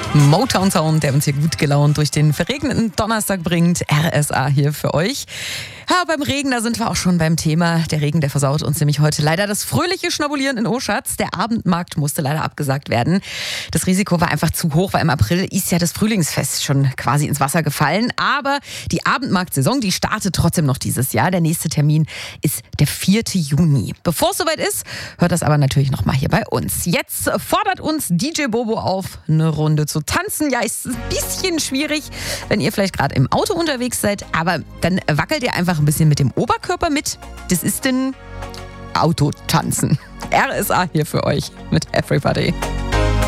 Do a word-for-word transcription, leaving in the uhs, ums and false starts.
Motown Sound, der uns hier gut gelaunt durch den verregneten Donnerstag bringt. R S A hier für euch. Ja, beim Regen, da sind wir auch schon beim Thema. Der Regen, der versaut uns nämlich heute leider das fröhliche Schnabulieren in Oschatz. Der Abendmarkt musste leider abgesagt werden. Das Risiko war einfach zu hoch, weil im April ist ja das Frühlingsfest schon quasi ins Wasser gefallen. Aber die Abendmarktsaison, die startet trotzdem noch dieses Jahr. Der nächste Termin ist der vierte Juni. Bevor es soweit ist, hört das aber natürlich noch mal hier bei uns. Jetzt fordert uns D J Bobo auf, eine Runde zu tanzen. Ja, ist ein bisschen schwierig, wenn ihr vielleicht gerade im Auto unterwegs seid, aber dann wackelt ihr einfach ein bisschen mit dem Oberkörper mit. Das ist denn Autotanzen. R S A hier für euch mit Everybody.